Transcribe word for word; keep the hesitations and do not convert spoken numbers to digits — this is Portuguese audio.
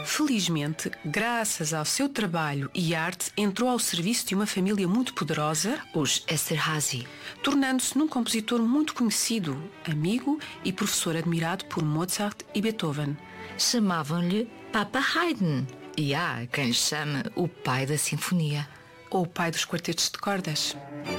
felizmente, graças ao seu trabalho e arte, entrou ao serviço de uma família muito poderosa, os Esterházy, tornando-se num compositor muito conhecido, amigo e professor admirado por Mozart e Beethoven. Chamavam-lhe Papa Haydn, e há quem chame o pai da sinfonia. Ou o pai dos quartetos de cordas.